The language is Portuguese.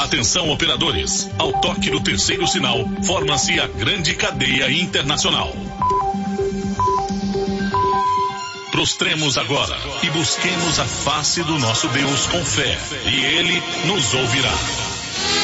Atenção, operadores. Ao toque do terceiro sinal, forma-se a grande cadeia internacional. Prostremos agora e busquemos a face do nosso Deus com fé, e Ele nos ouvirá.